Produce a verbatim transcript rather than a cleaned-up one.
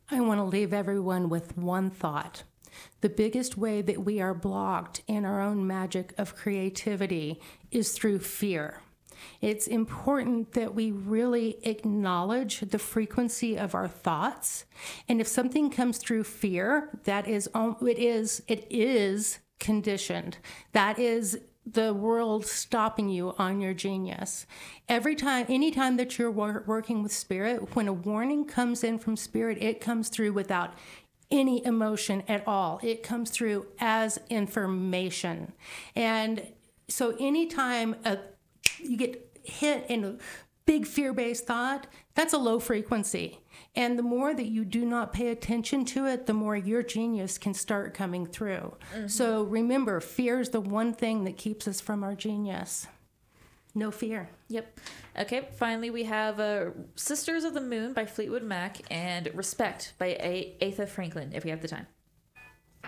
I want to leave everyone with one thought. The biggest way that we are blocked in our own magic of creativity is through fear. It's important that we really acknowledge the frequency of our thoughts. And if something comes through fear, that is, it is, it is conditioned. That is the world stopping you on your genius. Every time, anytime that you're wor- working with spirit, when a warning comes in from spirit, it comes through without any emotion at all. It comes through as information. And so anytime a you get hit in a big fear-based thought, that's a low frequency. And the more that you do not pay attention to it, the more your genius can start coming through. Mm-hmm. So remember, fear is the one thing that keeps us from our genius. No fear. Yep. Okay, finally we have uh, Sisters of the Moon by Fleetwood Mac and Respect by a- Aretha Franklin, if we have the time.